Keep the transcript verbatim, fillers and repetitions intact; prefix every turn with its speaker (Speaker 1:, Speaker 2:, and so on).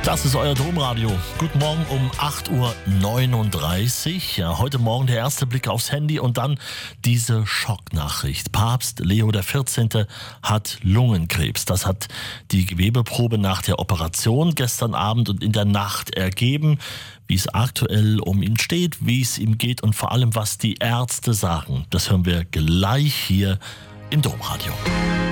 Speaker 1: Das ist euer Domradio. Guten Morgen um acht Uhr neununddreißig. Ja, heute Morgen der erste Blick aufs Handy und dann diese Schocknachricht. Papst Leo der vierzehnte hat Lungenkrebs. Das hat die Gewebeprobe nach der Operation gestern Abend und in der Nacht ergeben. Wie es aktuell um ihn steht, wie es ihm geht und vor allem, was die Ärzte sagen, das hören wir gleich hier im Domradio.